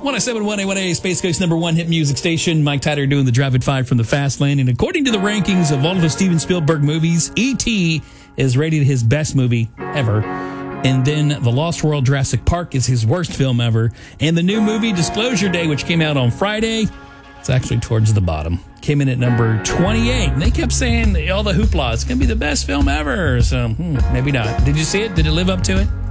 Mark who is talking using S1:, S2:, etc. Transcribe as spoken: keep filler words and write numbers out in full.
S1: one oh seven point one A one A, Space Coast number one hit music station. Mike Tyler doing the Drive at Five from the Fast Lane. And according to the rankings of all of the Steven Spielberg movies, E T is rated his best movie ever. And then The Lost World Jurassic Park is his worst film ever. And the new movie Disclosure Day, which came out on Friday, it's actually towards the bottom. Came in at number twenty-eight. And they kept saying all the hoopla, it's going to be the best film ever. So hmm, maybe not. Did you see it? Did it live up to it?